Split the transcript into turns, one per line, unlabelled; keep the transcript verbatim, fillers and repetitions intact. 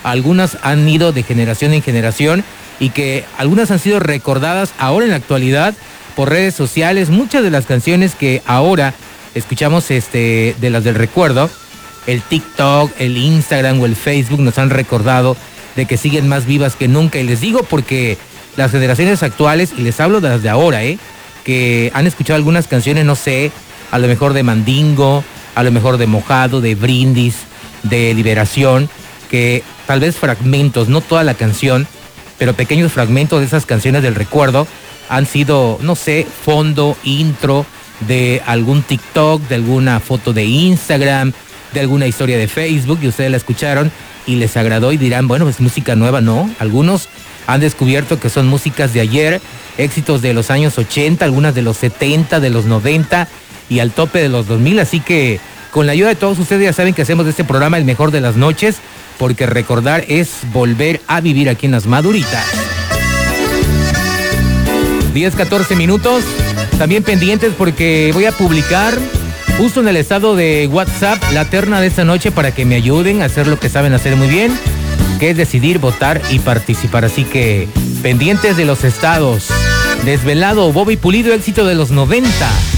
algunas han ido de generación en generación y que algunas han sido recordadas ahora en la actualidad por redes sociales. Muchas de las canciones que ahora escuchamos este, de las del recuerdo, el TikTok, el Instagram o el Facebook nos han recordado de que siguen más vivas que nunca. Y les digo porque las generaciones actuales, y les hablo de las de ahora, ¿eh? que han escuchado algunas canciones, no sé, a lo mejor de Mandingo, a lo mejor de Mojado, de Brindis, de Liberación, que tal vez fragmentos, no toda la canción, pero pequeños fragmentos de esas canciones del recuerdo han sido, no sé, fondo, intro de algún TikTok, de alguna foto de Instagram, de alguna historia de Facebook, y ustedes la escucharon y les agradó y dirán, bueno, es música nueva. No, algunos han descubierto que son músicas de ayer, éxitos de los años ochenta, algunas de los setenta, de los noventa y al tope de los dos mil, así que con la ayuda de todos ustedes ya saben que hacemos de este programa el mejor de las noches, porque recordar es volver a vivir aquí en Las Maduritas. diez, catorce minutos, también pendientes porque voy a publicar justo en el estado de WhatsApp la terna de esta noche para que me ayuden a hacer lo que saben hacer muy bien, que es decidir, votar y participar. Así que pendientes de los estados. Desvelado, Bobby Pulido, éxito de los noventa.